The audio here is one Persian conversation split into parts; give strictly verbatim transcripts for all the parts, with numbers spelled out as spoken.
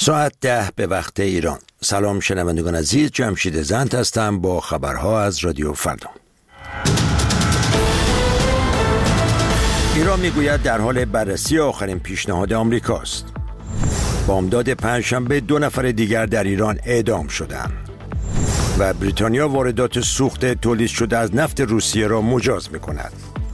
ساعت ده به وقت ایران. سلام شنوندگان عزیز، جمشید زند هستم با خبرها از رادیو فردا. ایران میگوید در حال بررسی آخرین پیشنهاد آمریکاست. بامداد پنجشنبه دو نفر دیگر در ایران اعدام شدند و بریتانیا واردات سوخت تولید شده از نفت روسیه را مجاز می‌کند.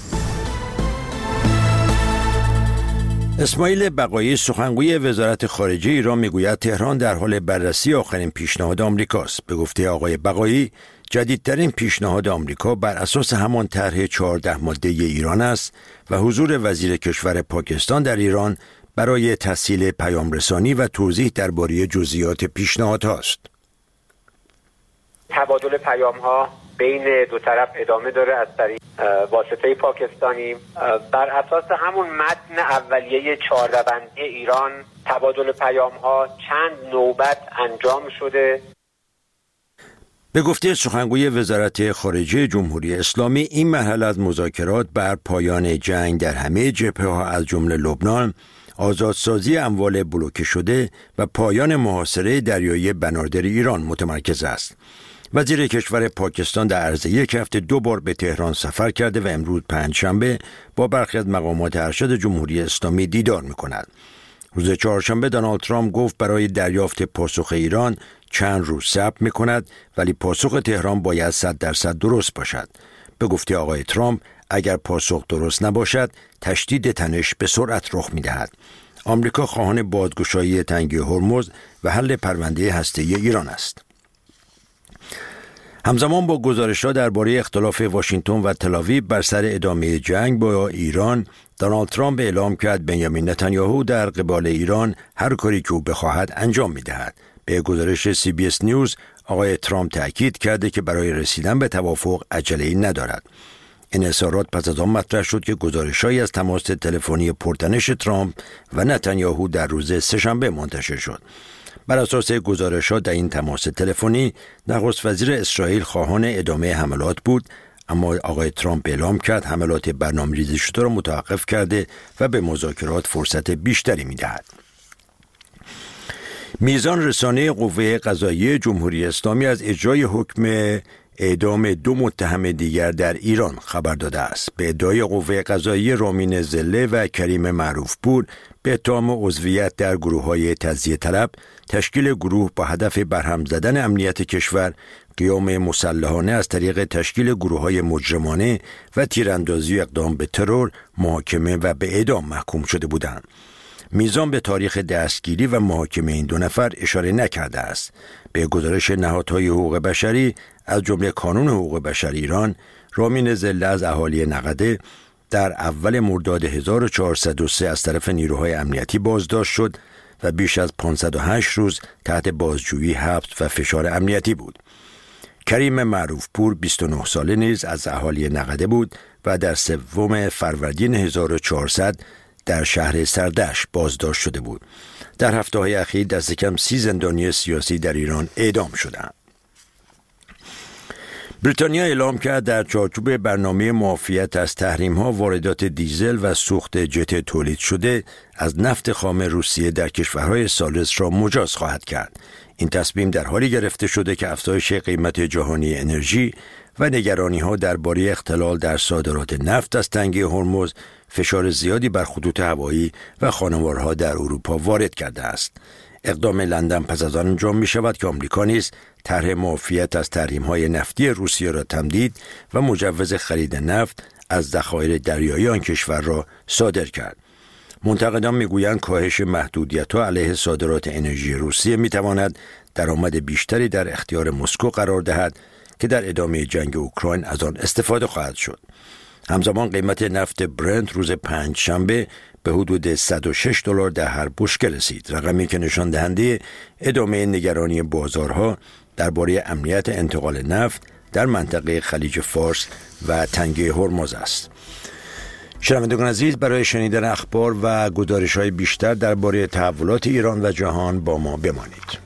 اسماعیل بقایی سخنگوی وزارت خارجه ایران میگوید تهران در حال بررسی آخرین پیشنهاد آمریکاست. به گفته آقای بقایی، جدیدترین پیشنهاد آمریکا بر اساس همان طرح چهارده ماده ایران است و حضور وزیر کشور پاکستان در ایران برای تسهیل پیامرسانی و توضیح درباره جزئیات پیشنهاد است. تبادل پیام‌ها بین دو طرف ادامه داره از طریق واسطه پاکستانی. بر اساس همون متن اولیه چهارده بندی ایران تبادل پیام‌ها چند نوبت انجام شده. به گفته سخنگوی وزارت خارجه جمهوری اسلامی، این مرحله از مذاکرات بر پایان جنگ در همه جبهه‌ها از جمله لبنان، آزادسازی اموال بلوکه شده و پایان محاصره دریایی بنادر ایران متمرکز است. وزیر کشور پاکستان در عرض یک هفته دو بار به تهران سفر کرده و امروز پنجشنبه با برخی از مقامات ارشد جمهوری اسلامی دیدار می‌کند. روز چهارشنبه دونالد ترامپ گفت برای دریافت پاسخ ایران چند روز صبر می‌کند، ولی پاسخ تهران باید صد درصد درست باشد. به گفته آقای ترامپ، اگر پاسخ درست نباشد، تشدید تنش به سرعت رخ می‌دهد. آمریکا خواهان بازگشایی تنگه هرمز و حل پرونده هسته‌ای ایران است. همزمان با گزارش‌ها درباره اختلاف واشنگتن و تل‌آویو بر سر ادامه جنگ با ایران، دونالد ترامپ اعلام کرد بنیامین نتانیاهو در قبال ایران هر کاری که او بخواهد انجام می‌دهد. به گزارش سی بی اس نیوز، آقای ترامپ تأکید کرده که برای رسیدن به توافق عجله‌ای ندارد. این اظهارات پس از آن مطرح شد که گزارش‌هایی از تماس تلفنی پرتنش ترامپ و نتانیاهو در روز سه‌شنبه منتشر شد. بر اساس گزارش‌ها در این تماس تلفنی، نخست وزیر اسرائیل خواهان ادامه حملات بود، اما آقای ترامپ اعلام کرد حملات برنامه‌ریزی شده را متوقف کرده و به مذاکرات فرصت بیشتری می‌دهد. میزان رسانه قوه قضاییه جمهوری اسلامی از اجرای حکم اعدام دو متهم دیگر در ایران خبر داده است. به ادعای قوه قضاییه، رامین زله و کریم معروفپور به اتهام عضویت در گروه‌های تجزیه طلب، تشکیل گروه با هدف برهم زدن امنیت کشور، قیام مسلحانه از طریق تشکیل گروه‌های مجرمانه و تیراندازی و اقدام به ترور، محاکمه و به اعدام محکوم شده بودند. میزان به تاریخ دستگیری و محاکمه این دو نفر اشاره نکرده است. به گزارش نهادهای حقوق بشری از جمله کانون حقوق بشر ایران، رامین زله از اهالی نقده در اول مرداد هزار و چهارصد و سه از طرف نیروهای امنیتی بازداشت شد و بیش از پانصد و هشت روز تحت بازجویی، حبس و فشار امنیتی بود. کریم معروفپور بیست و نه ساله نیز از اهالی نقده بود و در سوم فروردین هزار و چهارصد در شهر سردشت بازداشت شده بود. در هفته‌های اخیر دست کم سی زندانی سیاسی در ایران اعدام شدند. بریتانیا اعلام کرد در چارچوب برنامه معافیت از تحریم‌ها، واردات دیزل و سوخت جت تولید شده از نفت خام روسیه در کشورهای ثالث را مجاز خواهد کرد. این تصمیم در حالی گرفته شده که افزایش قیمت جهانی انرژی و نگرانی‌ها درباره اختلال در صادرات نفت از تنگه هرمز فشار زیادی بر خطوط هوایی و خانوارها در اروپا وارد کرده است. اقدام لندن پس از آن انجام می شود که آمریکا نیز طرح معافیت از تحریم‌های نفتی روسیه را تمدید و مجوز خرید نفت از ذخایر دریایی آن کشور را صادر کرد. منتقدان میگویند کاهش محدودیت‌ها علیه صادرات انرژی روسیه میتواند درآمد بیشتری در اختیار مسکو قرار دهد که در ادامه جنگ اوکراین از آن استفاده خواهد شد. همزمان قیمت نفت برنت روز پنج شنبه به حدود صد و شش دلار در هر بشکه رسید، رقمی که نشان دهنده ادامه نگرانی بازارها درباره امنیت انتقال نفت در منطقه خلیج فارس و تنگه هرمز است. شنوندگان عزیز، برای شنیدن اخبار و گزارش‌های بیشتر درباره تحولات ایران و جهان با ما بمانید.